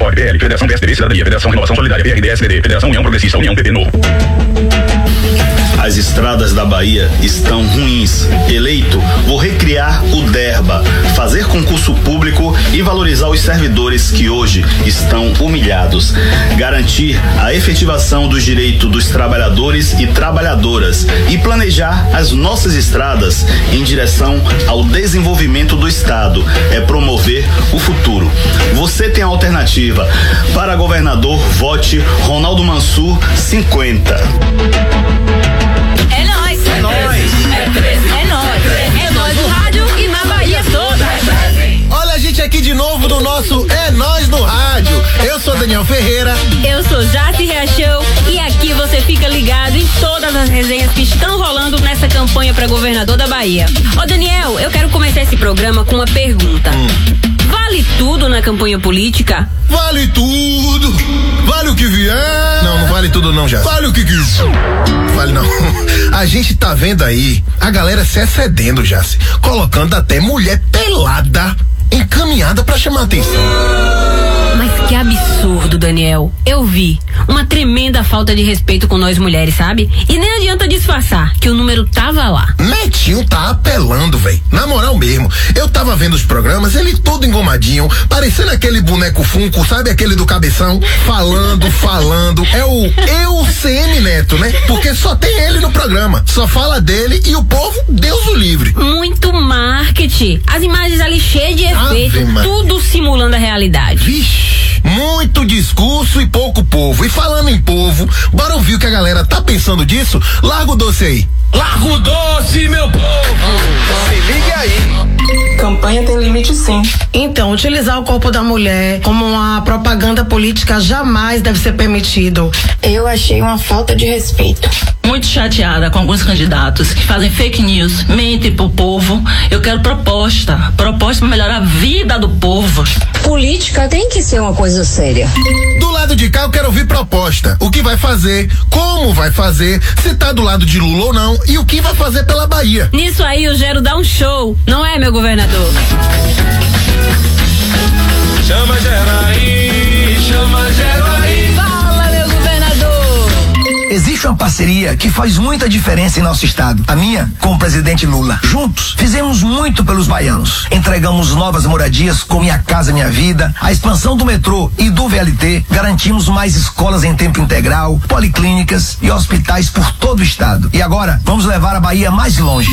PSPOB, PL, Federação PSDB, Cidadania, Federação Renovação Solidária, PRD, SPD, Federação União Progressista, União PT Novo. As estradas da Bahia estão ruins. Eleito, vou recriar o DERBA, fazer concurso público e valorizar os servidores que hoje estão humilhados. Garantir a efetivação dos direitos dos trabalhadores e trabalhadoras e planejar as nossas estradas em direção ao desenvolvimento do Estado. É promover o futuro. Você tem a alternativa. Para governador, vote Ronaldo Mansur 50. É nóis. É nóis. É nóis. É nóis no rádio e na Bahia toda. Olha a gente aqui de novo no nosso É Nós no Rádio. Eu sou Daniel Ferreira. Eu sou Jaci Riachão e aqui você fica ligado em todas as resenhas que estão rolando nessa campanha para governador da Bahia. Ô Daniel, eu quero começar esse programa com uma pergunta. Vale tudo na campanha política? Vale tudo. Vale o que vier. Não vale tudo não, já. Vale o que quiser. Vale não. A gente tá vendo aí a galera se excedendo, Jaci, colocando até mulher pelada encaminhada pra chamar atenção. Mas que absurdo, Daniel. Eu vi uma tremenda falta de respeito com nós mulheres, sabe? E nem adianta disfarçar que o número tava lá. Netinho tá apelando, véi. Na moral mesmo. Eu tava vendo os programas, ele todo engomadinho, parecendo aquele boneco Funko, sabe aquele do cabeção? Falando. É o EUCM Neto, né? Porque só tem ele no programa. Só fala dele e o povo, Deus o livre. Muito marketing. As imagens ali cheias de efeito, tudo simulando a realidade. Vixe, muito discurso e pouco povo. E falando em povo, bora ouvir o que a galera tá pensando disso? Larga o doce aí. Larga o doce, meu povo! Se liga aí. Campanha tem limite, sim. Então, utilizar o corpo da mulher como uma propaganda política jamais deve ser permitido. Eu achei uma falta de respeito. Muito chateada com alguns candidatos que fazem fake news, mentem pro povo. Eu quero proposta para melhorar a vida do povo. Política tem que ser uma coisa séria. Do lado de cá eu quero ouvir proposta. O que vai fazer, como vai fazer, se tá do lado de Lula ou não e o que vai fazer pela Bahia. Nisso aí o Gero dá um show, não é, meu governador? Chama Gero aí, chama Gero aí. Fala, meu governador. Existe uma parceria que faz muita diferença em nosso estado. A minha com o presidente Lula. Juntos, fizemos muito pelos baianos. Entregamos novas moradias como Minha Casa Minha Vida, a expansão do metrô e do VLT, garantimos mais escolas em tempo integral, policlínicas e hospitais por todo o estado. E agora, vamos levar a Bahia mais longe.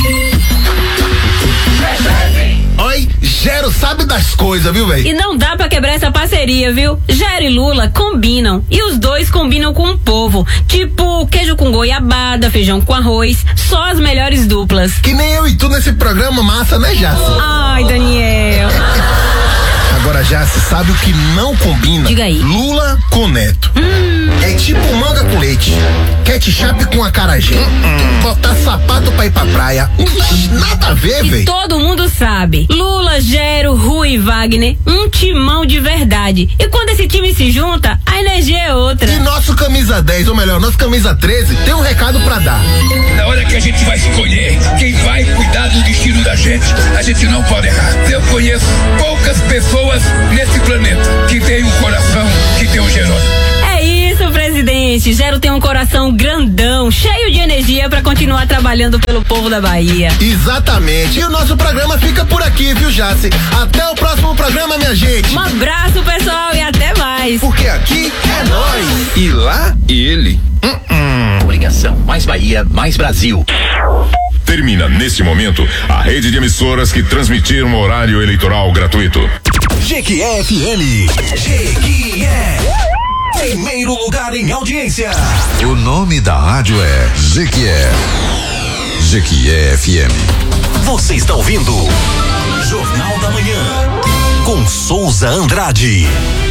Oi, Gero sabe das coisas, viu, velho? E não dá pra quebrar essa parceria, viu? Gero e Lula combinam. E os dois combinam com o povo. Tipo, queijo com goiabada, feijão com arroz. Só as melhores duplas. Que nem eu e tu nesse programa massa, né, Jaci? Ai, Daniel. Agora, Jaci, sabe o que não combina? Diga aí. Lula com Neto. É tipo manga com leite, ketchup com acarajé, botar sapato pra ir pra praia. Nada a ver, velho. E todo mundo sabe. Lula, Gero, Rui e Wagner, um timão de verdade. E quando esse time se junta, a energia é outra. E nosso camisa 10, ou melhor, nosso camisa 13, tem um recado pra dar. Na hora que a gente vai escolher quem vai cuidar do destino da gente, a gente não pode errar. Eu conheço poucas pessoas nesse planeta que tem um coração que tem um Jerônimo. É isso, presidente. Gero tem um coração grandão, cheio de energia pra continuar trabalhando pelo povo da Bahia. Exatamente. E o nosso programa fica por aqui, viu, Jaci? Até o próximo programa, minha gente. Um abraço, pessoal, e até mais. Porque aqui é nós. E lá, ele. Coligação Mais Bahia, Mais Brasil. Termina neste momento a rede de emissoras que transmitiram o horário eleitoral gratuito. Jequié FM. Jequié. Primeiro lugar em audiência. O nome da rádio é Jequié. Jequié FM. Você está ouvindo Jornal da Manhã com Souza Andrade.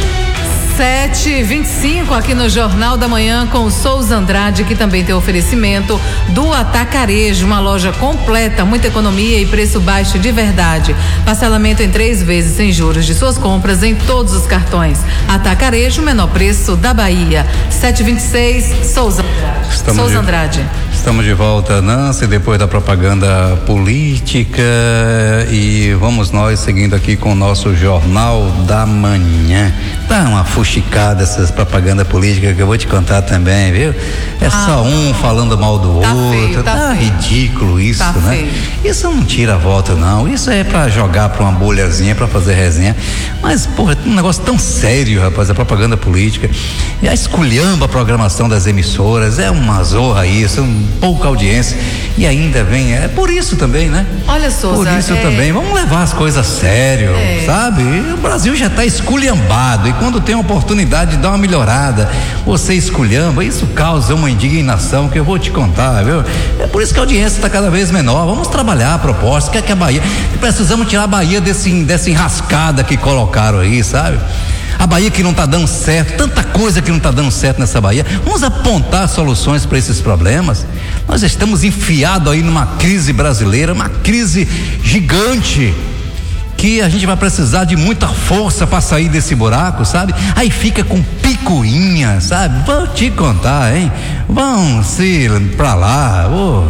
7h25 aqui no Jornal da Manhã com Souza Andrade, que também tem oferecimento do Atacarejo, uma loja completa, muita economia e preço baixo de verdade. Parcelamento em 3 vezes sem juros de suas compras em todos os cartões. Atacarejo, menor preço da Bahia. 7h26, Souza Andrade. Estamos de volta, Nancy, depois da propaganda política, e vamos nós seguindo aqui com o nosso Jornal da Manhã. Tá uma fuxicada essas propagandas políticas que eu vou te contar também, viu? É só um falando mal do outro. Tá ridículo isso, né? Feio. Isso não tira voto, não. Isso é pra jogar pra uma bolhazinha, pra fazer resenha. Mas, porra, um negócio tão sério, rapaz, a propaganda política. E a esculhamba a programação das emissoras, é uma zorra isso, pouca audiência. E ainda vem, é por isso também, né? Olha, Souza, por isso também, vamos levar as coisas a sério, sabe? O Brasil já tá esculhambado, e quando tem a oportunidade de dar uma melhorada, você esculhamba, isso causa uma indignação que eu vou te contar, viu? É por isso que a audiência está cada vez menor. Vamos trabalhar a proposta, que a Bahia, precisamos tirar a Bahia dessa enrascada que colocaram aí, sabe? A Bahia que não está dando certo, tanta coisa que não está dando certo nessa Bahia. Vamos apontar soluções para esses problemas. Nós estamos enfiados aí numa crise brasileira, uma crise gigante, que a gente vai precisar de muita força para sair desse buraco, sabe? Aí fica com picuinha, sabe? Vou te contar, hein? Vão se pra lá,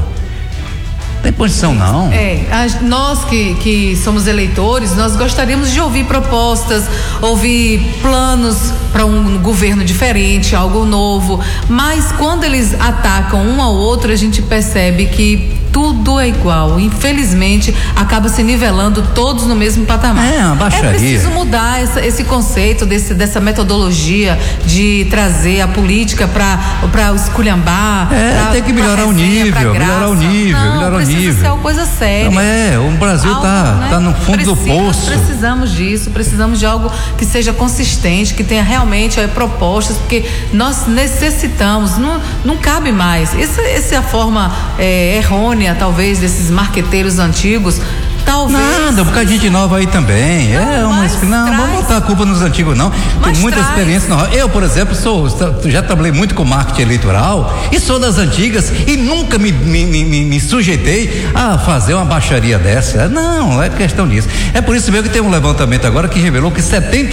tem posição não. Nós que somos eleitores, nós gostaríamos de ouvir propostas, ouvir planos para um governo diferente, algo novo, mas quando eles atacam um ao outro, a gente percebe que tudo é igual. Infelizmente, acaba se nivelando todos no mesmo patamar. Uma baixaria. É preciso mudar esse conceito, dessa metodologia de trazer a política para esculhambar. Tem que melhorar o nível, precisa ser uma coisa séria. O Brasil tá no fundo do poço. Precisamos disso, precisamos de algo que seja consistente, que tenha realmente propostas, porque nós necessitamos, não cabe mais. Essa é a forma errônea, talvez, desses marqueteiros antigos. Talvez. Nada, porque a gente nova aí também. Não vamos botar a culpa nos antigos, não. Tem muita experiência. Não. Eu, por exemplo, já trabalhei muito com marketing eleitoral e sou das antigas e nunca me sujeitei a fazer uma baixaria dessa. Não é questão disso. É por isso mesmo que tem um levantamento agora que revelou que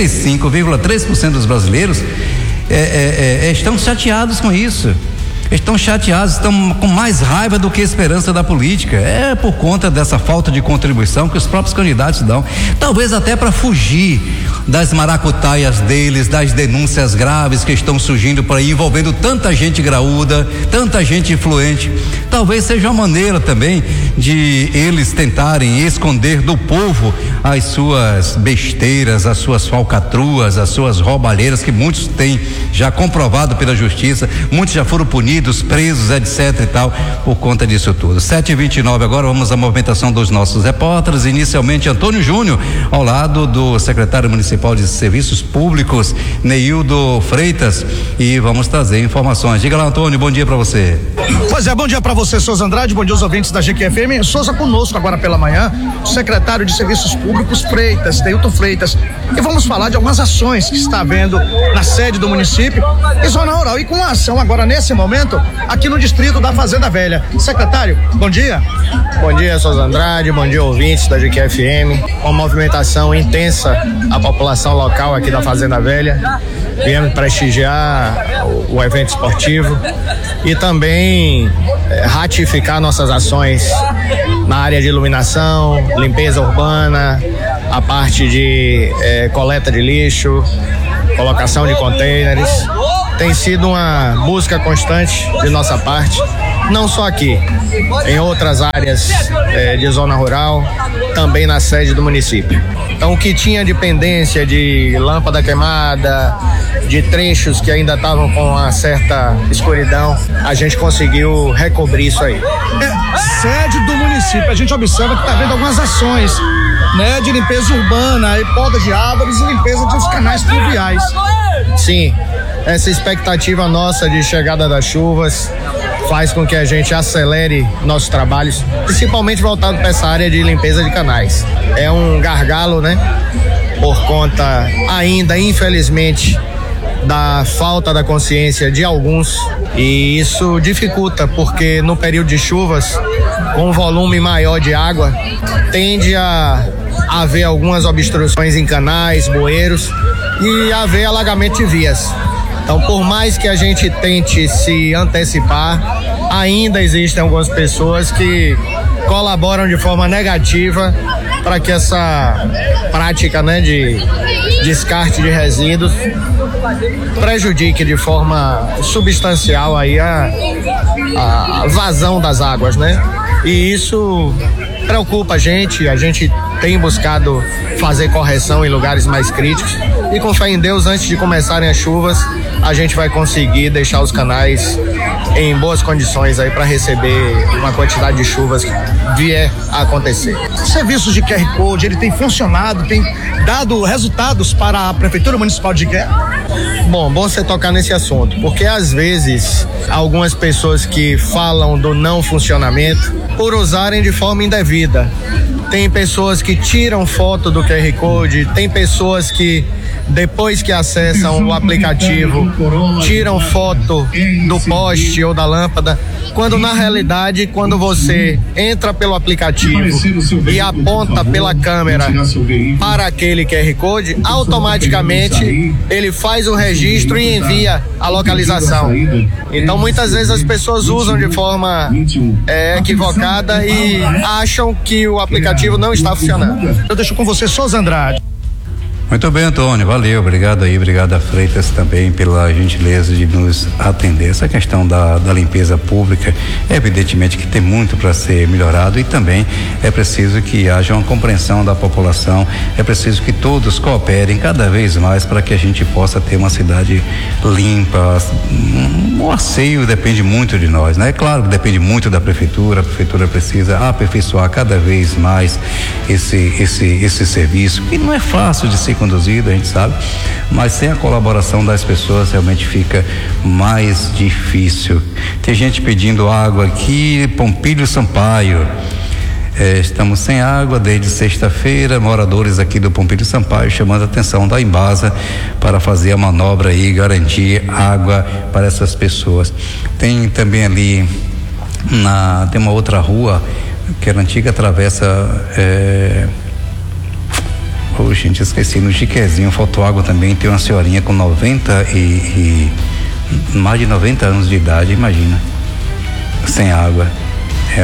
75,3% dos brasileiros estão chateados com isso. Estão chateados, estão com mais raiva do que esperança da política. É por conta dessa falta de contribuição que os próprios candidatos dão. Talvez até para fugir das maracutaias deles, das denúncias graves que estão surgindo por aí, envolvendo tanta gente graúda, tanta gente influente. Talvez seja uma maneira também de eles tentarem esconder do povo as suas besteiras, as suas falcatruas, as suas roubalheiras, que muitos têm já comprovado pela justiça, muitos já foram punidos, presos, etc e tal, por conta disso tudo. 7h29 agora, vamos à movimentação dos nossos repórteres. Inicialmente, Antônio Júnior, ao lado do secretário municipal de Serviços Públicos, Neildo Freitas, e vamos trazer informações. Diga lá, Antônio, bom dia para você. Pois é, bom dia para você, Souza Andrade, bom dia aos ouvintes da GQFM. Souza, conosco agora pela manhã, o secretário de Serviços Públicos Freitas, Neildo Freitas, e vamos falar de algumas ações que está havendo na sede do município e zona rural, e com a ação agora nesse momento aqui no distrito da Fazenda Velha. Secretário, bom dia. Bom dia, Souza Andrade, bom dia ouvintes da GQFM. Uma movimentação intensa a população local aqui da Fazenda Velha. Viemos prestigiar o evento esportivo e também ratificar nossas ações na área de iluminação, limpeza urbana, a parte de coleta de lixo, colocação de contêineres. Tem sido uma busca constante de nossa parte, não só aqui, em outras áreas de zona rural, também na sede do município. Então, o que tinha de pendência de lâmpada queimada, de trechos que ainda estavam com uma certa escuridão, a gente conseguiu recobrir isso aí. Sede do município, a gente observa que está havendo algumas ações, né, de limpeza urbana, e poda de árvores e limpeza dos canais fluviais. Sim, essa expectativa nossa de chegada das chuvas faz com que a gente acelere nossos trabalhos, principalmente voltado para essa área de limpeza de canais. É um gargalo, né? Por conta ainda, infelizmente, da falta da consciência de alguns, e isso dificulta, porque no período de chuvas, com um volume maior de água, tende a haver algumas obstruções em canais, bueiros e haver alagamento de vias. Então, por mais que a gente tente se antecipar, ainda existem algumas pessoas que colaboram de forma negativa para que essa prática, né, de descarte de resíduos prejudique de forma substancial aí a vazão das águas, né? E isso preocupa a gente tem buscado fazer correção em lugares mais críticos e com fé em Deus, antes de começarem as chuvas, a gente vai conseguir deixar os canais em boas condições aí para receber uma quantidade de chuvas que vier a acontecer. Os serviços de QR Code, ele tem funcionado, tem dado resultados para a Prefeitura Municipal de Jiquié? Bom você tocar nesse assunto, porque às vezes algumas pessoas que falam do não funcionamento por usarem de forma indevida. Tem pessoas que tiram foto do QR Code, tem pessoas que depois que acessam o aplicativo tiram foto do poste ou da lâmpada, quando na realidade, quando você entra pelo aplicativo e aponta pela câmera para aquele QR Code, automaticamente ele faz o registro e envia a localização. Então muitas vezes as pessoas usam de forma equivocada e acham que o aplicativo não está funcionando. Eu deixo com você, Souza Andrade. Muito bem, Antônio, valeu, obrigado aí, obrigado a Freitas também pela gentileza de nos atender. Essa questão da limpeza pública, evidentemente que tem muito para ser melhorado e também é preciso que haja uma compreensão da população, é preciso que todos cooperem cada vez mais para que a gente possa ter uma cidade limpa. O asseio depende muito de nós, né? É claro que depende muito da prefeitura, a prefeitura precisa aperfeiçoar cada vez mais esse serviço, que não é fácil de ser conduzido, a gente sabe, mas sem a colaboração das pessoas realmente fica mais difícil. Tem gente pedindo água aqui, Pompílio Sampaio. Estamos sem água desde sexta-feira, moradores aqui do Pompílio Sampaio chamando a atenção da Embasa para fazer a manobra e garantir água para essas pessoas. Tem também ali tem uma outra rua que era antiga travessa gente, esqueci, no Jiquezinho, faltou água também, tem uma senhorinha com 90 e mais de 90 anos de idade, imagina, sem água. É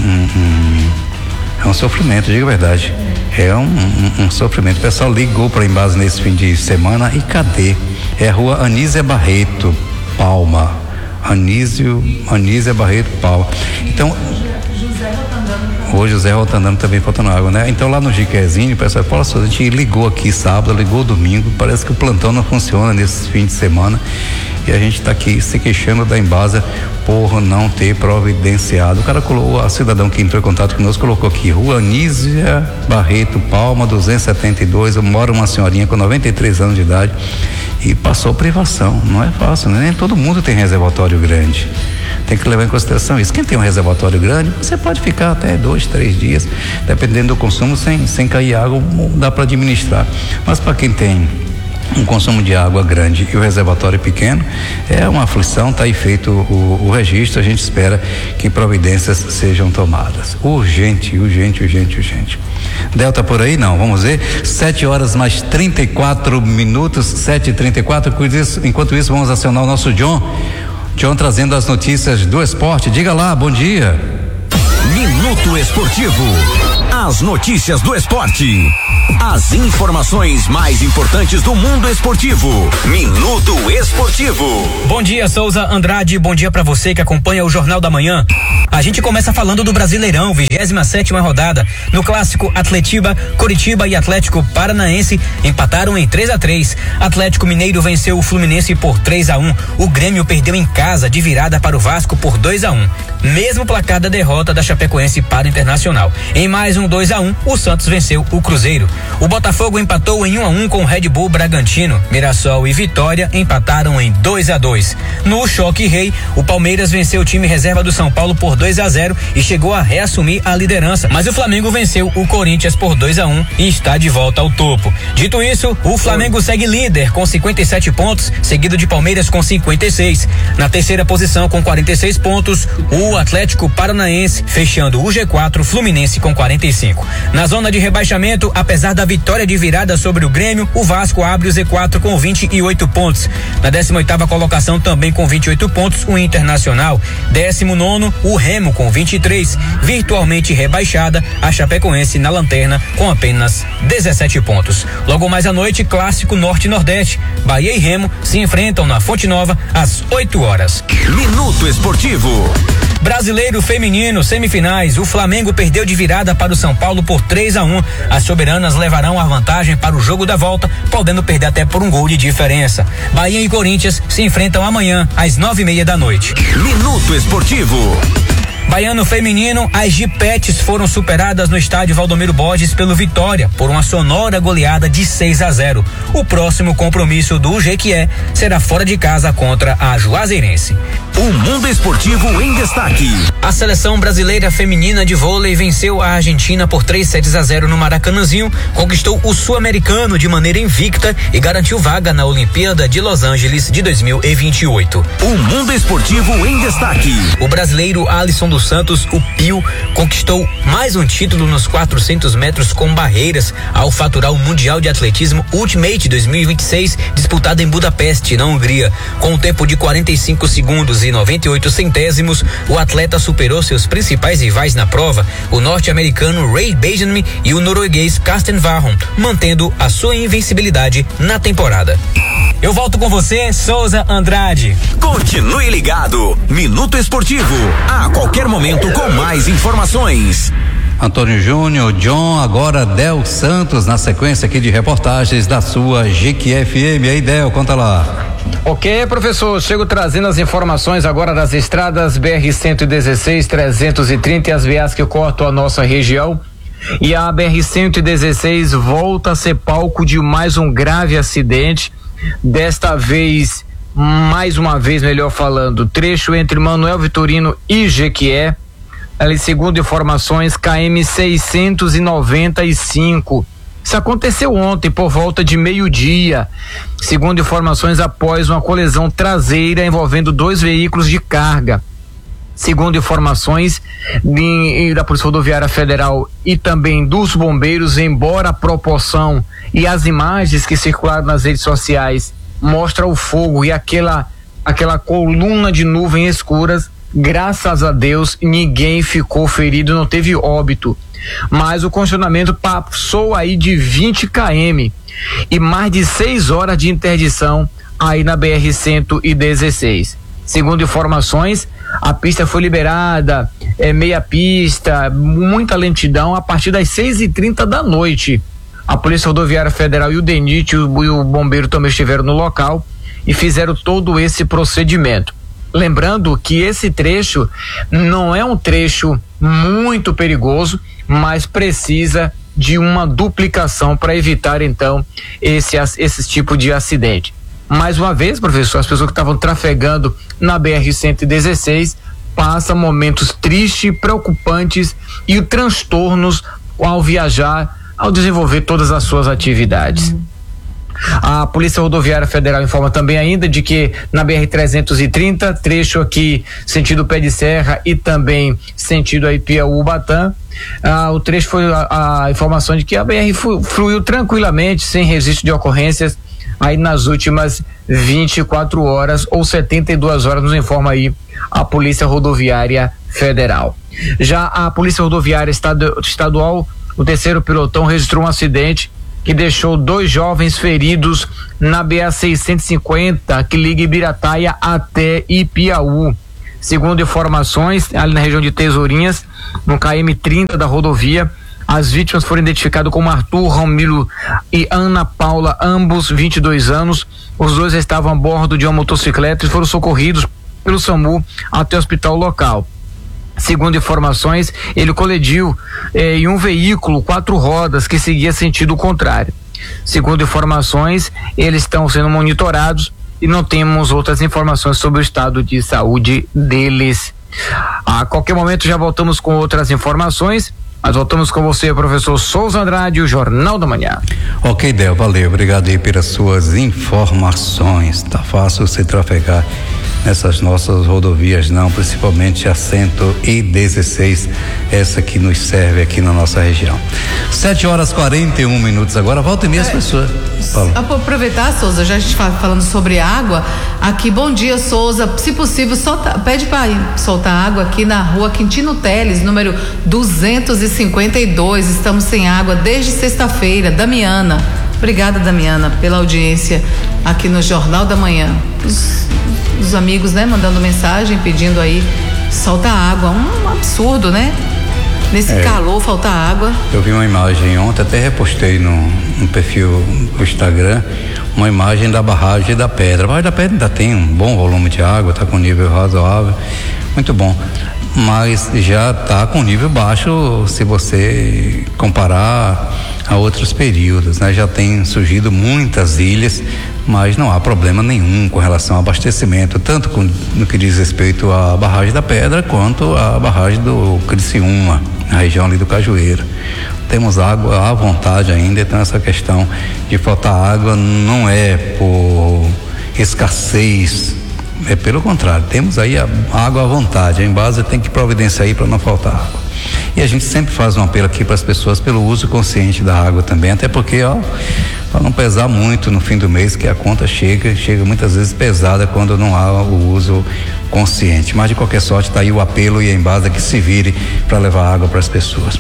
um sofrimento, diga a verdade, é um sofrimento. O pessoal ligou para a Embasa nesse fim de semana e cadê? É a rua Anísia Barreto, Palma, Anísia Barreto, Palma. Então, hoje o Zé Rotandano também faltando água, né? Então lá no Jiquezinho, o pessoal fala assim, a gente ligou aqui sábado, ligou domingo, parece que o plantão não funciona nesse fim de semana e a gente está aqui se queixando da Embasa por não ter providenciado. O cara colocou, a cidadão que entrou em contato conosco colocou aqui, Rua Anísia Barreto, Palma, 272, mora uma senhorinha com 93 anos de idade e passou privação. Não é fácil, né? Nem todo mundo tem reservatório grande. Tem que levar em consideração isso. Quem tem um reservatório grande, você pode ficar até 2, 3 dias, dependendo do consumo, sem cair água, dá para administrar. Mas para quem tem um consumo de água grande e o reservatório pequeno, é uma aflição. Está aí feito o registro, a gente espera que providências sejam tomadas. Urgente. Delta por aí? Não, vamos ver. 7h mais 34 minutos, 7h34. Enquanto isso, vamos acionar o nosso John trazendo as notícias do esporte. Diga lá, bom dia. Minuto Esportivo. As notícias do esporte. As informações mais importantes do mundo esportivo. Minuto Esportivo. Bom dia, Souza Andrade. Bom dia pra você que acompanha o Jornal da Manhã. A gente começa falando do Brasileirão, 27ª rodada. No clássico, Atletiba, Coritiba e Atlético Paranaense empataram em 3-3. Atlético Mineiro venceu o Fluminense por 3-1. O Grêmio perdeu em casa de virada para o Vasco por 2-1. Mesmo placar da derrota da Chapecoense para o Internacional. Em mais um 2-1, o Santos venceu o Cruzeiro. O Botafogo empatou em 1-1 com o Red Bull Bragantino. Mirassol e Vitória empataram em 2-2. No Choque Rei, o Palmeiras venceu o time reserva do São Paulo por 2-0 e chegou a reassumir a liderança. Mas o Flamengo venceu o Corinthians por 2-1 e está de volta ao topo. Dito isso, o Flamengo segue líder com 57 pontos, seguido de Palmeiras com 56. Na terceira posição com 46 pontos, o Atlético Paranaense, fechando o G4, Fluminense com 46. 45. Na zona de rebaixamento, apesar da vitória de virada sobre o Grêmio, o Vasco abre o Z4 com 28 pontos. Na 18ª colocação, também com 28 pontos, o Internacional. 19º, o Remo com 23. Virtualmente rebaixada, a Chapecoense na lanterna com apenas 17 pontos. Logo mais à noite, clássico Norte e Nordeste. Bahia e Remo se enfrentam na Fonte Nova às 8 horas. Minuto Esportivo. Brasileiro feminino, semifinais. O Flamengo perdeu de virada para o São Paulo por 3-1. As soberanas levarão a vantagem para o jogo da volta, podendo perder até por um gol de diferença. Bahia e Corinthians se enfrentam amanhã às 9:30 da noite. Minuto Esportivo. Baiano feminino, as Gipetes foram superadas no estádio Valdomiro Borges pelo Vitória por uma sonora goleada de 6-0. O próximo compromisso do Jequié será fora de casa contra a Juazeirense. O mundo esportivo em destaque. A seleção brasileira feminina de vôlei venceu a Argentina por 3-0 no Maracanãzinho, conquistou o Sul-Americano de maneira invicta e garantiu vaga na Olimpíada de Los Angeles de 2028. O mundo esportivo em destaque. O brasileiro Alisson dos Santos, o Pio, conquistou mais um título nos 400 metros com barreiras ao faturar o Mundial de Atletismo Ultimate 2026, disputado em Budapeste, na Hungria. Com um tempo de 45 segundos e 98 centésimos, o atleta superou seus principais rivais na prova, o norte-americano Ray Benjamin e o norueguês Karsten Warholm, mantendo a sua invencibilidade na temporada. Eu volto com você, Souza Andrade. Continue ligado. Minuto Esportivo. A qualquer momento com mais informações. Antônio Júnior, John, agora Del Santos na sequência aqui de reportagens da sua GQFM. E aí, Del, conta lá. Ok, professor, chego trazendo as informações agora das estradas BR-116, 330 e as vias que cortam a nossa região. E a BR-116 volta a ser palco de mais um grave acidente. Desta vez, mais uma vez, melhor falando, trecho entre Manuel Vitorino e Jequié, ali segundo informações, KM 695. Isso aconteceu ontem por volta de meio-dia, segundo informações, após uma colisão traseira envolvendo dois veículos de carga. Segundo informações da Polícia Rodoviária Federal e também dos bombeiros, embora a proporção e as imagens que circularam nas redes sociais mostram o fogo e aquela coluna de nuvens escuras, graças a Deus ninguém ficou ferido, não teve óbito. Mas o congestionamento passou aí de 20 km e mais de 6 horas de interdição aí na BR-116. Segundo informações, a pista foi liberada, meia pista, muita lentidão a partir das 6:30 da noite. A Polícia Rodoviária Federal e o DENIT e o bombeiro também estiveram no local e fizeram todo esse procedimento. Lembrando que esse trecho não é um trecho muito perigoso, mas precisa de uma duplicação para evitar então esse tipo de acidente. Mais uma vez, professor, as pessoas que estavam trafegando na BR-116 passam momentos tristes, preocupantes e transtornos ao viajar, ao desenvolver todas as suas atividades. A Polícia Rodoviária Federal informa também ainda de que na BR-330, trecho aqui sentido Pé de Serra e também sentido aí Piauí-Ubatã, o trecho foi a informação de que a BR fluiu tranquilamente, sem registro de ocorrências aí nas últimas 24 horas ou 72 horas, nos informa aí a Polícia Rodoviária Federal. Já a Polícia Rodoviária Estadual, o 3º pelotão, registrou um acidente que deixou 2 jovens feridos na BA-650, que liga Ibirataia até Ipiaú. Segundo informações, ali na região de Tesourinhas, no KM 30 da rodovia, as vítimas foram identificadas como Arthur Ramiro e Ana Paula, ambos 22 anos. Os dois estavam a bordo de uma motocicleta e foram socorridos pelo SAMU até o hospital local. Segundo informações, ele colidiu em um veículo 4 rodas que seguia sentido contrário. Segundo informações, eles estão sendo monitorados e não temos outras informações sobre o estado de saúde deles. A qualquer momento já voltamos com outras informações. Nós voltamos com você, professor Souza Andrade, o Jornal da Manhã. Ok, Del, valeu, obrigado aí pelas suas informações. Tá fácil você trafegar nessas nossas rodovias não, principalmente a 116, essa que nos serve aqui na nossa região. 7h41 agora, volta e meia as pessoas. Aproveitar, Souza, já a gente falando sobre água, aqui, bom dia, Souza, se possível, pede para soltar água aqui na rua Quintino Teles, número 252, estamos sem água desde sexta-feira. Damiana, obrigada, Damiana, pela audiência aqui no Jornal da Manhã. Os amigos, né, mandando mensagem, pedindo aí, solta água, um absurdo, né? Nesse calor, falta água. Eu vi uma imagem ontem, até repostei no perfil do Instagram, uma imagem da barragem da Pedra. A barragem da Pedra ainda tem um bom volume de água, está com nível razoável, muito bom. Mas já está com nível baixo se você comparar a outros períodos, né? Já tem surgido muitas ilhas, mas não há problema nenhum com relação ao abastecimento, tanto no que diz respeito à barragem da Pedra, quanto à barragem do Criciúma, na região ali do Cajueiro. Temos água à vontade ainda, então essa questão de faltar água não é por escassez, é pelo contrário, temos aí a água à vontade, a Embasa tem que providenciar aí para não faltar água. E a gente sempre faz um apelo aqui para as pessoas pelo uso consciente da água também, até porque, para não pesar muito no fim do mês, que a conta chega muitas vezes pesada quando não há o uso consciente. Mas de qualquer sorte está aí o apelo e a Embasa que se vire para levar água para as pessoas.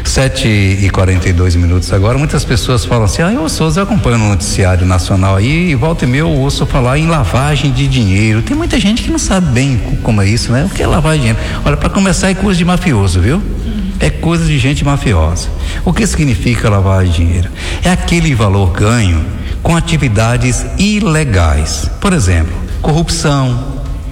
7h42 agora, muitas pessoas falam assim, ô Souza, eu acompanho no noticiário nacional aí e volta e meia eu ouço falar em lavagem de dinheiro. Tem muita gente que não sabe bem como é isso, né? O que é lavagem de dinheiro? Olha, para começar é coisa de mafioso, viu? É coisa de gente mafiosa. O que significa lavagem de dinheiro? É aquele valor ganho com atividades ilegais. Por exemplo, corrupção,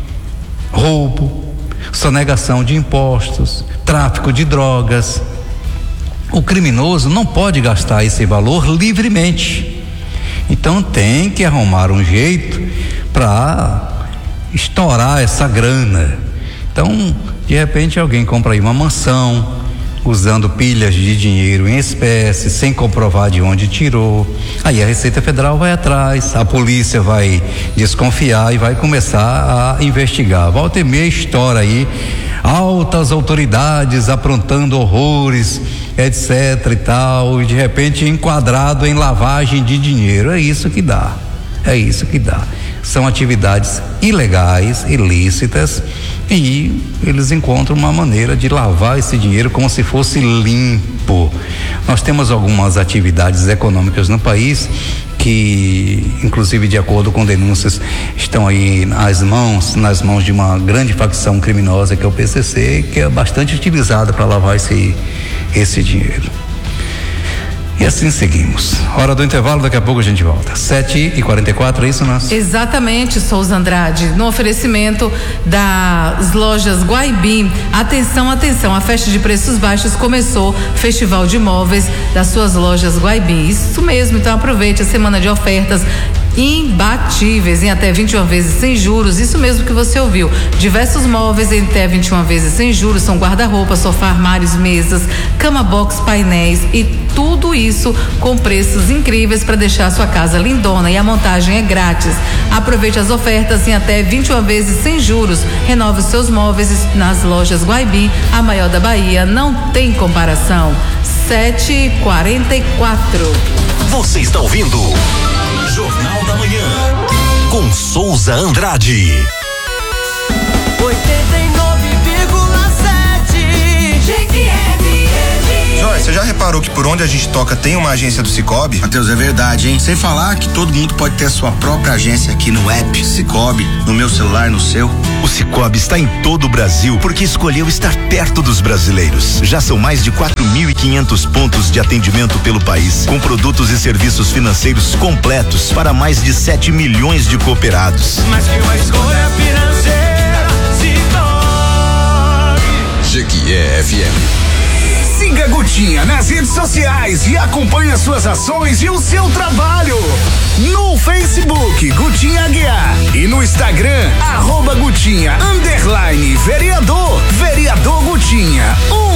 roubo, sonegação de impostos, tráfico de drogas. O criminoso não pode gastar esse valor livremente. Então tem que arrumar um jeito para estourar essa grana. Então, de repente alguém compra aí uma mansão, usando pilhas de dinheiro em espécie, sem comprovar de onde tirou. Aí a Receita Federal vai atrás, a polícia vai desconfiar e vai começar a investigar. Volta e meia estoura aí, altas autoridades aprontando horrores, etc e tal, e de repente enquadrado em lavagem de dinheiro. É isso que dá. São atividades ilegais, ilícitas, e eles encontram uma maneira de lavar esse dinheiro como se fosse limpo. Nós temos algumas atividades econômicas no país que, inclusive de acordo com denúncias, estão aí nas mãos de uma grande facção criminosa que é o PCC, que é bastante utilizada para lavar esse dinheiro. E assim seguimos. Hora do intervalo, daqui a pouco a gente volta. 7h44, é isso, Nancy? Exatamente, Souza Andrade. No oferecimento das lojas Guaibim. Atenção, a festa de preços baixos começou. Festival de Imóveis das suas lojas Guaibim. Isso mesmo, então aproveite a semana de ofertas imbatíveis em até 21 vezes sem juros. Isso mesmo que você ouviu, diversos móveis em até 21 vezes sem juros, são guarda-roupa, sofá, armários, mesas, cama box, painéis e tudo isso com preços incríveis para deixar a sua casa lindona, e a montagem é grátis. Aproveite as ofertas em até 21 vezes sem juros. Renove os seus móveis nas lojas Guaibim, a maior da Bahia, não tem comparação. 7h44. Você está ouvindo Jornal da Manhã com Souza Andrade. 89,7 GQFM. Joyce, você já reparou que por onde a gente toca tem uma agência do Cicobi? Matheus, é verdade, hein? Sem falar que todo mundo pode ter a sua própria agência aqui no app Cicobi, no meu celular, no seu. O Cicobi está em todo o Brasil porque escolheu estar perto dos brasileiros. Já são mais de 4.500 pontos de atendimento pelo país, com produtos e serviços financeiros completos para mais de 7 milhões de cooperados. Mas que uma escolha financeira, Cicobi. GQFM. Siga Gutinha nas redes sociais e acompanhe as suas ações e o seu trabalho. No Facebook, Gutinha Aguiar. E no Instagram, @Gutinha_vereador. Vereador Gutinha.